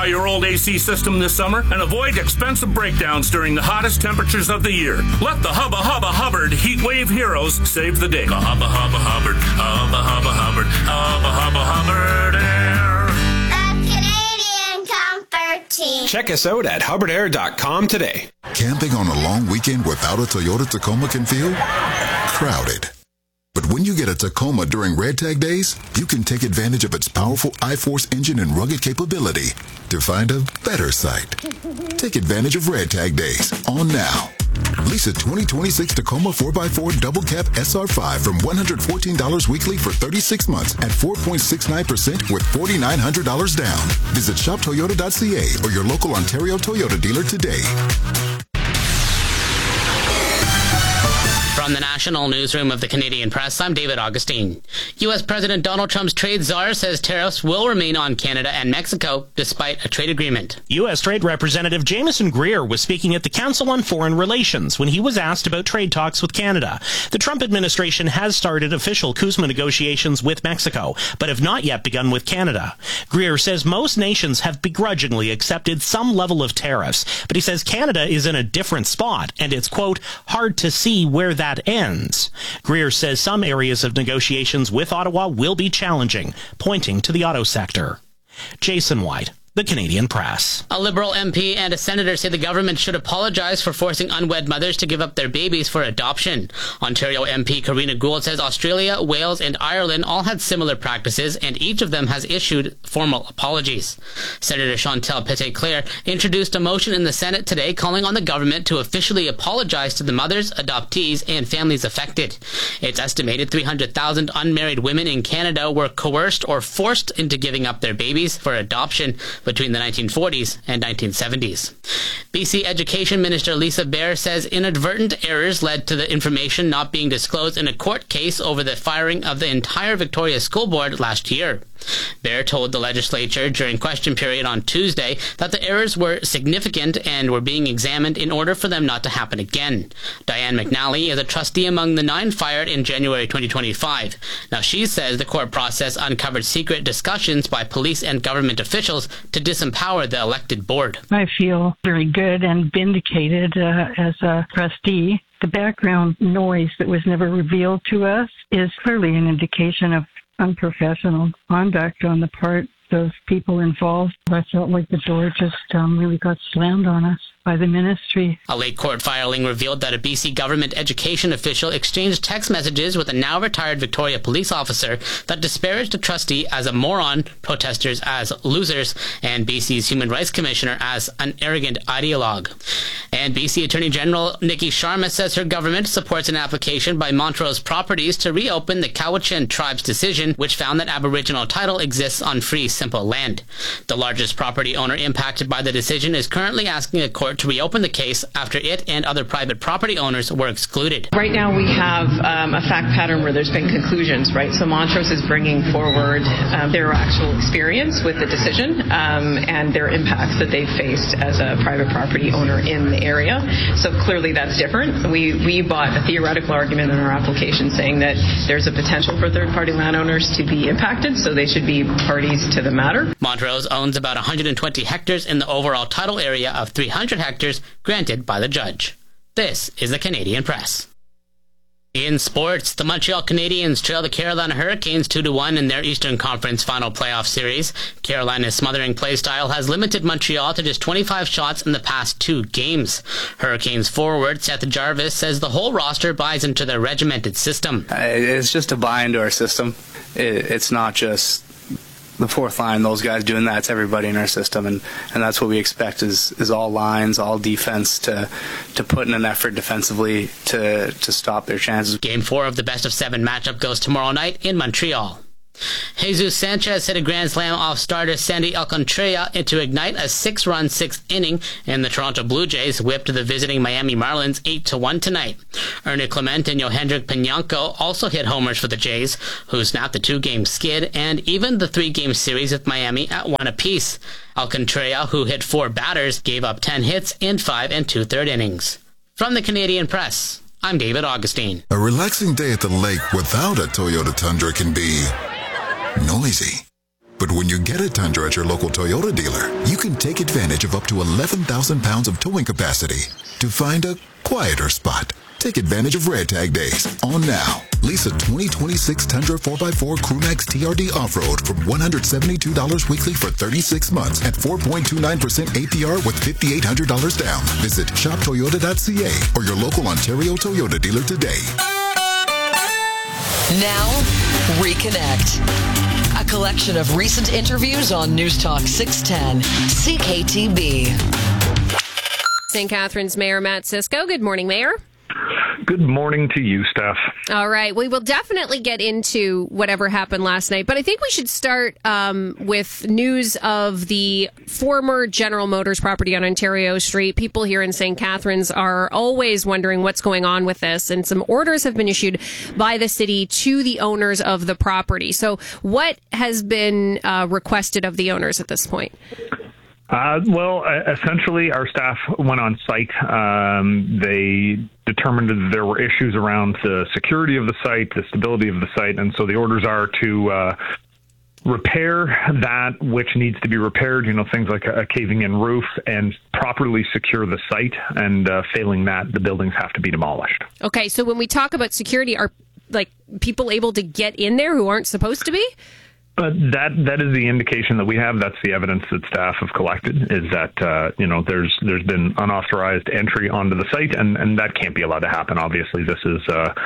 your old AC system this summer and avoid expensive breakdowns during the hottest temperatures of the year. Let the Hubba Hubba Hubbard Heat Wave Heroes save the day. Hubba Hubba Hubbard, Hubba Hubba Hubbard, Hubba Hubba Hubbard Air. The Canadian Comfort Team. Check us out at hubbardair.com today. Camping on a long weekend without a Toyota Tacoma can feel crowded. But when you get a Tacoma during Red Tag Days, you can take advantage of its powerful I-Force engine and rugged capability to find a better site. Take advantage of Red Tag Days on now. Lease a 2026 Tacoma 4x4 Double Cab SR5 from $114 weekly for 36 months at 4.69% with $4,900 down. Visit shoptoyota.ca or your local Ontario Toyota dealer today. From the National Newsroom of the Canadian Press, I'm David Augustine. U.S. President Donald Trump's trade czar says tariffs will remain on Canada and Mexico despite a trade agreement. U.S. Trade Representative Jameson Greer was speaking at the Council on Foreign Relations when he was asked about trade talks with Canada. The Trump administration has started official CUSMA negotiations with Mexico, but have not yet begun with Canada. Greer says most nations have begrudgingly accepted some level of tariffs, but he says Canada is in a different spot, and it's, quote, hard to see where that ends. Greer says some areas of negotiations with Ottawa will be challenging, pointing to the auto sector. Jason White, The Canadian Press. A Liberal MP and a senator say the government should apologize for forcing unwed mothers to give up their babies for adoption. Ontario MP Karina Gould says Australia, Wales and Ireland all had similar practices and each of them has issued formal apologies. Senator Chantal Petitclerc introduced a motion in the Senate today calling on the government to officially apologize to the mothers, adoptees and families affected. It's estimated 300,000 unmarried women in Canada were coerced or forced into giving up their babies for adoption between the 1940s and 1970s. BC Education Minister Lisa Baer says inadvertent errors led to the information not being disclosed in a court case over the firing of the entire Victoria School Board last year. Baer told the legislature during question period on Tuesday that the errors were significant and were being examined in order for them not to happen again. Diane McNally is a trustee among the 9 fired in January 2025. Now she says the court process uncovered secret discussions by police and government officials to disempower the elected board. I feel very good and vindicated as a trustee. The background noise that was never revealed to us is clearly an indication of unprofessional conduct on the part of people involved. I felt like the door just really got slammed on us by the ministry. A late court filing revealed that a BC government education official exchanged text messages with a now retired Victoria police officer that disparaged a trustee as a moron, protesters as losers, and BC's Human Rights Commissioner as an arrogant ideologue. And BC Attorney General Nikki Sharma says her government supports an application by Montrose Properties to reopen the Cowichan tribe's decision, which found that Aboriginal title exists on free, simple land. The largest property owner impacted by the decision is currently asking a court to reopen the case after it and other private property owners were excluded. Right now we have a fact pattern where there's been conclusions, right? So Montrose is bringing forward their actual experience with the decision and their impacts that they've faced as a private property owner in the area. So clearly that's different. We bought a theoretical argument in our application saying that there's a potential for third-party landowners to be impacted, so they should be parties to the matter. Montrose owns about 120 hectares in the overall title area of 300 hectares granted by the judge. This is the Canadian Press. In sports, the Montreal Canadiens trail the Carolina Hurricanes 2-1 in their Eastern Conference final playoff series. Carolina's smothering play style has limited Montreal to just 25 shots in the past 2 games. Hurricanes forward Seth Jarvis says the whole roster buys into their regimented system. It's just a buy into our system. It's not just the fourth line, those guys doing that. It's everybody in our system, and that's what we expect is all lines, all defense to put in an effort defensively to stop their chances. Game 4 of the best-of-7 matchup goes tomorrow night in Montreal. Jesus Sanchez hit a grand slam off starter Sandy Alcantara to ignite a 6-run 6th inning, and the Toronto Blue Jays whipped the visiting Miami Marlins 8-1 tonight. Ernie Clement and Yohendrick Piñanco also hit homers for the Jays, who snapped the 2-game skid and even the 3-game series with Miami at 1 apiece. Alcantara, who hit 4 batters, gave up 10 hits in 5 2/3 innings. From the Canadian Press, I'm David Augustine. A relaxing day at the lake without a Toyota Tundra can be noisy. But when you get a Tundra at your local Toyota dealer, you can take advantage of up to 11,000 pounds of towing capacity to find a quieter spot. Take advantage of Red Tag Days on now. Lease a 2026 Tundra 4x4 Crewmax TRD Off-Road for $172 weekly for 36 months at 4.29% APR with $5,800 down. Visit shoptoyota.ca or your local Ontario Toyota dealer today. Now, Reconnect. A collection of recent interviews on News Talk 610, CKTB. St. Catharines Mayor Matt Cisco. Good morning, Mayor. Good morning to you, Steph. All right. We will definitely get into whatever happened last night, but I think we should start with news of the former General Motors property on Ontario Street. People here in St. Catharines are always wondering what's going on with this, and some orders have been issued by the city to the owners of the property. So what has been requested of the owners at this point? Essentially, our staff went on site. They determined that there were issues around the security of the site, the stability of the site, and so the orders are to repair that which needs to be repaired, things like a caving-in roof, and properly secure the site, and failing that, the buildings have to be demolished. Okay, so when we talk about security, are people able to get in there who aren't supposed to be? That is the indication that we have. That's the evidence that staff have collected, is that there's been unauthorized entry onto the site, and that can't be allowed to happen. Obviously, this is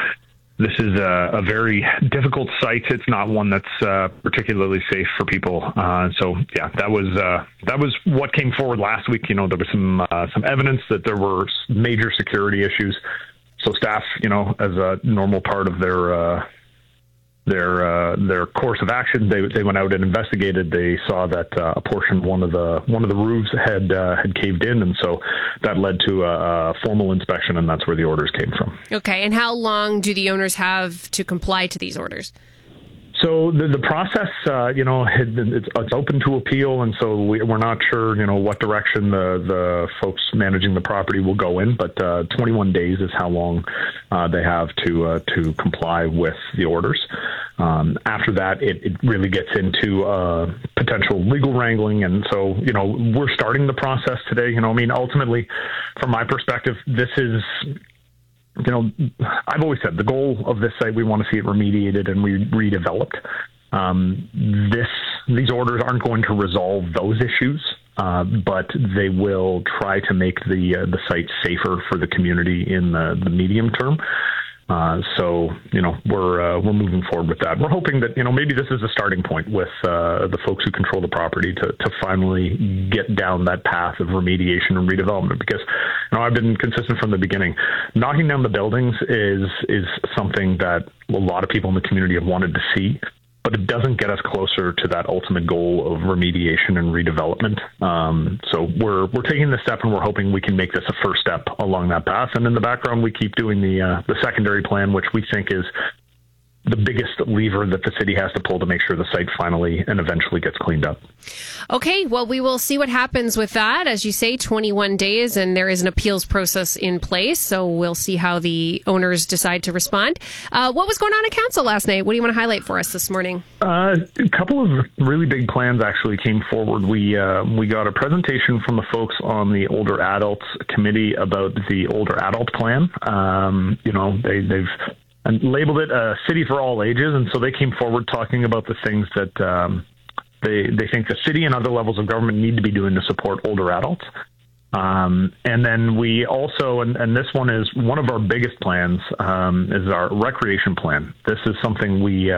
a very difficult site. It's not one that's particularly safe for people. That was what came forward last week. There was some evidence that there were major security issues. So staff, as a normal part of their course of action, they went out and investigated. They saw that a portion, one of the roofs had caved in, and so that led to a formal inspection, and that's where the orders came from. Okay, and how long do the owners have to comply to these orders? So the process, it's open to appeal, and so we're not sure, what direction the folks managing the property will go in. But 21 days is how long they have to comply with the orders. After that, it really gets into potential legal wrangling, and so we're starting the process today. Ultimately, from my perspective, this is. I've always said the goal of this site, we want to see it remediated and redeveloped. These orders aren't going to resolve those issues, but they will try to make the site safer for the community in the medium term. We're moving forward with that. We're hoping that, maybe this is a starting point with the folks who control the property to finally get down that path of remediation and redevelopment, because, I've been consistent from the beginning. Knocking down the buildings is something that a lot of people in the community have wanted to see, but it doesn't get us closer to that ultimate goal of remediation and redevelopment. So we're taking this step, and we're hoping we can make this a first step along that path. And in the background, we keep doing the secondary plan, which we think is the biggest lever that the city has to pull to make sure the site finally and eventually gets cleaned up. Okay, well, we will see what happens with that. As you say, 21 days, and there is an appeals process in place, so we'll see how the owners decide to respond. What was going on at council last night? What do you want to highlight for us this morning? A couple of really big plans actually came forward. We got a presentation from the folks on the Older Adults Committee about the Older Adult Plan. They've and labeled it a city for all ages. And so they came forward talking about the things that they think the city and other levels of government need to be doing to support older adults. And then we also, and this one is one of our biggest plans, is our recreation plan. This is something we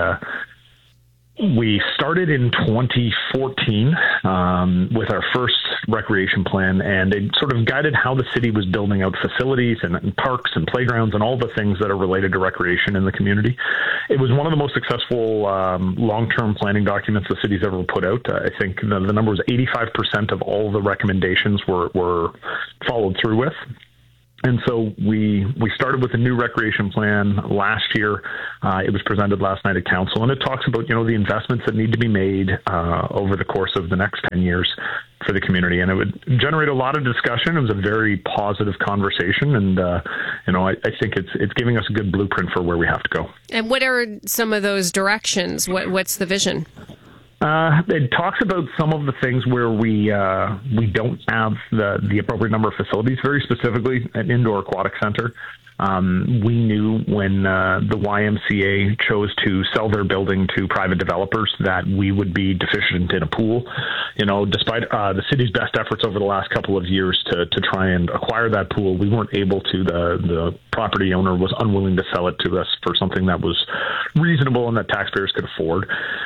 started in 2014 with our first recreation plan, and it sort of guided how the city was building out facilities and parks and playgrounds and all the things that are related to recreation in the community. It was one of the most successful long-term planning documents the city's ever put out. I think the number was 85% of all the recommendations were followed through with. And so we started with a new recreation plan last year. It was presented last night at council, and it talks about, the investments that need to be made over the course of the next 10 years for the community. And it would generate a lot of discussion. It was a very positive conversation, and I think it's giving us a good blueprint for where we have to go. And what are some of those directions? What's the vision? It talks about some of the things where we don't have the appropriate number of facilities, very specifically an indoor aquatic center. We knew when the YMCA chose to sell their building to private developers that we would be deficient in a pool. Despite the city's best efforts over the last couple of years to try and acquire that pool, we weren't able to. The property owner was unwilling to sell it to us for something that was reasonable and that taxpayers could afford.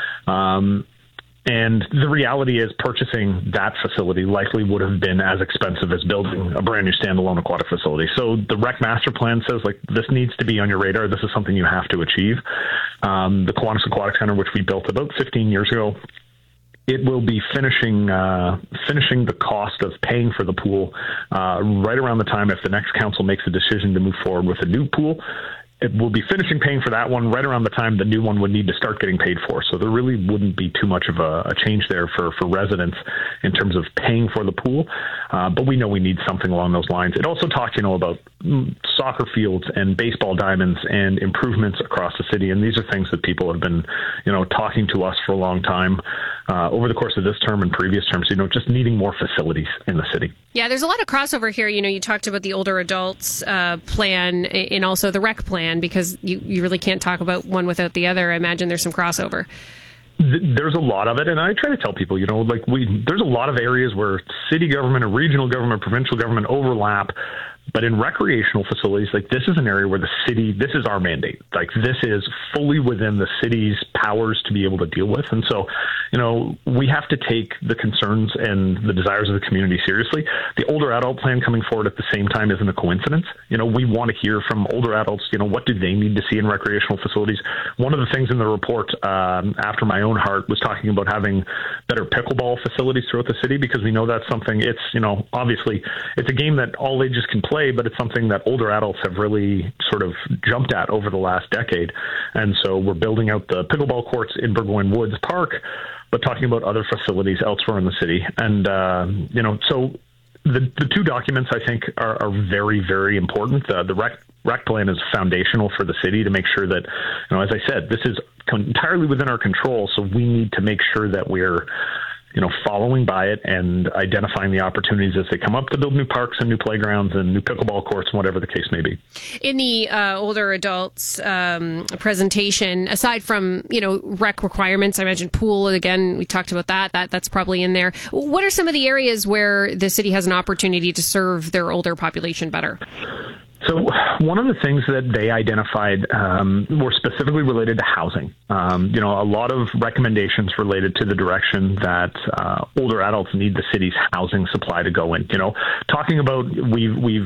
And the reality is purchasing that facility likely would have been as expensive as building a brand new standalone aquatic facility. So the rec master plan says, this needs to be on your radar. This is something you have to achieve. The Kiwanis Aquatic Center, which we built about 15 years ago, it will be finishing the cost of paying for the pool right around the time if the next council makes a decision to move forward with a new pool. It will be finishing paying for that one right around the time the new one would need to start getting paid for. So there really wouldn't be too much of a change there for residents in terms of paying for the pool. But we know we need something along those lines. It also talks, about soccer fields and baseball diamonds and improvements across the city. And these are things that people have been, talking to us for a long time over the course of this term and previous terms, just needing more facilities in the city. Yeah, there's a lot of crossover here. You talked about the older adults plan and also the rec plan, because you really can't talk about one without the other. I imagine there's some crossover. There's a lot of it, and I try to tell people, there's a lot of areas where city government and regional government, provincial government overlap. But in recreational facilities, this is an area where this is our mandate. This is fully within the city's powers to be able to deal with. And so, we have to take the concerns and the desires of the community seriously. The older adult plan coming forward at the same time isn't a coincidence. We want to hear from older adults, what do they need to see in recreational facilities? One of the things in the report, after my own heart, was talking about having better pickleball facilities throughout the city, because we know that's something, it's, obviously, it's a game that all ages can play, but it's something that older adults have really sort of jumped at over the last decade. And so we're building out the pickleball courts in Burgoyne Woods Park, but talking about other facilities elsewhere in the city. And, so the two documents, I think, are very, very important. The rec plan is foundational for the city to make sure that, as I said, this is entirely within our control. So we need to make sure that we're, following by it and identifying the opportunities as they come up to build new parks and new playgrounds and new pickleball courts, whatever the case may be. In the older adults presentation, aside from, rec requirements, I mentioned pool, again, we talked about that's probably in there. What are some of the areas where the city has an opportunity to serve their older population better? So one of the things that they identified were specifically related to housing. A lot of recommendations related to the direction that older adults need the city's housing supply to go in. Talking about we've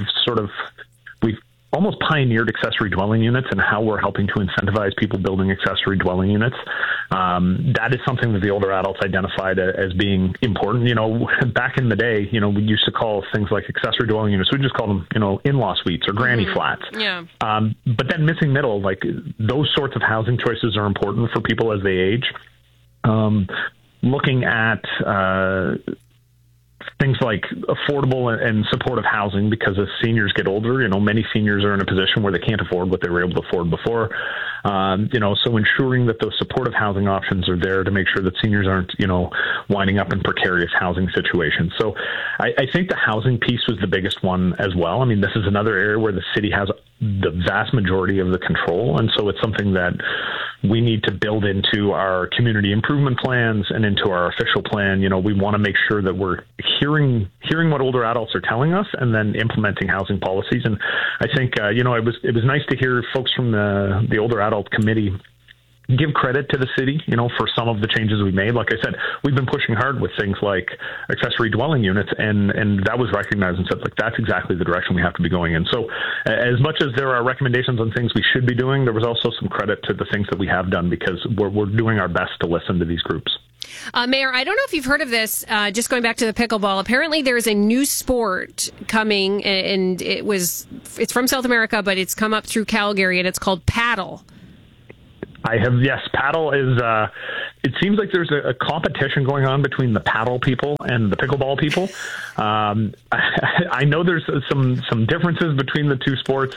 almost pioneered accessory dwelling units and how we're helping to incentivize people building accessory dwelling units. That is something that the older adults identified as being important. Back in the day, we used to call things like accessory dwelling units, we just call them, in-law suites or granny flats. Yeah. But that missing middle, those sorts of housing choices are important for people as they age. Looking at things like affordable and supportive housing, because as seniors get older, many seniors are in a position where they can't afford what they were able to afford before. So ensuring that those supportive housing options are there to make sure that seniors aren't, winding up in precarious housing situations. So I think the housing piece was the biggest one as well. I mean, this is another area where the city has the vast majority of the control. And so it's something that we need to build into our community improvement plans and into our official plan. We want to make sure that we're hearing what older adults are telling us and then implementing housing policies. And I think, it was nice to hear folks from the older adult committee give credit to the city, for some of the changes we made. Like I said, we've been pushing hard with things like accessory dwelling units, and that was recognized and said, that's exactly the direction we have to be going in. So as much as there are recommendations on things we should be doing, there was also some credit to the things that we have done, because we're doing our best to listen to these groups. Mayor, I don't know if you've heard of this, just going back to the pickleball. Apparently there's a new sport coming, and it's from South America, but it's come up through Calgary, and it's called paddle. I have, yes. Paddle is, it seems like there's a competition going on between the paddle people and the pickleball people. I know there's some differences between the two sports.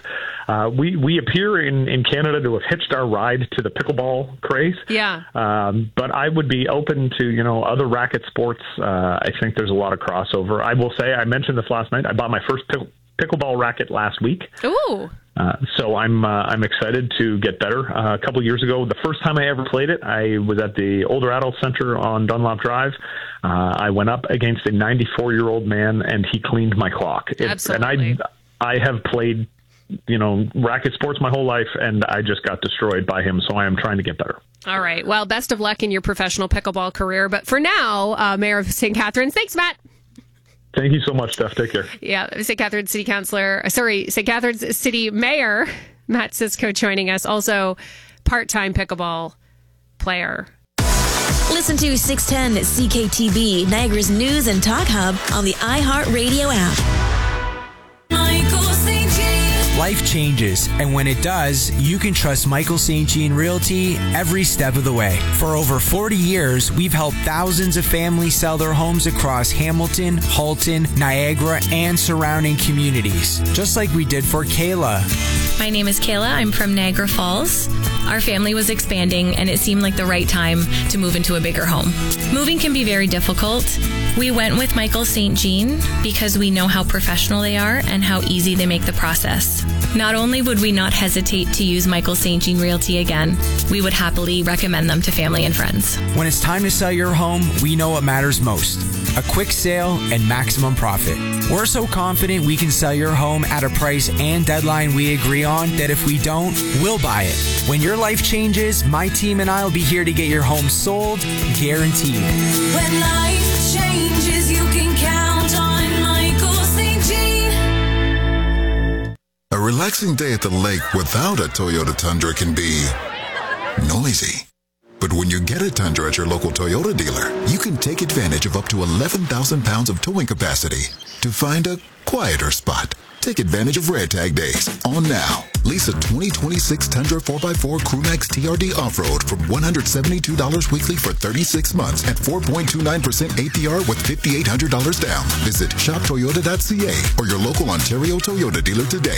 We appear in Canada to have hitched our ride to the pickleball craze. Yeah. But I would be open to, other racket sports. I think there's a lot of crossover. I will say, I mentioned this last night, I bought my first pickleball racket last week. Ooh. So I'm excited to get better. A couple years ago, the first time I ever played it, I was at the Older Adult Center on Dunlop Drive. I went up against a 94-year-old man, and he cleaned my clock. Absolutely. And I have played, racket sports my whole life, and I just got destroyed by him. So I am trying to get better. All right. Well, best of luck in your professional pickleball career. But for now, Mayor of St. Catharines, thanks, Matt. Thank you so much, Steph. Take care. Yeah, St. Catharines St. Catharines City Mayor Matt Cisco joining us, also part-time pickleball player. Listen to 610 CKTB, Niagara's news and talk hub on the iHeartRadio app. Michael St. Jean. Life changes, and when it does, you can trust Michael St. Jean Realty every step of the way. For over 40 years, we've helped thousands of families sell their homes across Hamilton, Halton, Niagara, and surrounding communities, just like we did for Kayla. My name is Kayla. I'm from Niagara Falls. Our family was expanding, and it seemed like the right time to move into a bigger home. Moving can be very difficult. We went with Michael St. Jean because we know how professional they are and how easy they make the process. Not only would we not hesitate to use Michael St. Jean Realty again, we would happily recommend them to family and friends. When it's time to sell your home, we know what matters most: a quick sale and maximum profit. We're so confident we can sell your home at a price and deadline we agree on that if we don't, we'll buy it. When your life changes, my team and I will be here to get your home sold, guaranteed. When life changes, you can count on Michael St. Jean. A relaxing day at the lake without a Toyota Tundra can be noisy. But when you get a Tundra at your local Toyota dealer, you can take advantage of up to 11,000 pounds of towing capacity to find a quieter spot. Take advantage of Red Tag Days on now. Lease a 2026 Tundra 4x4 Crewmax TRD Off-Road from $172 weekly for 36 months at 4.29% APR with $5,800 down. Visit shoptoyota.ca or your local Ontario Toyota dealer today.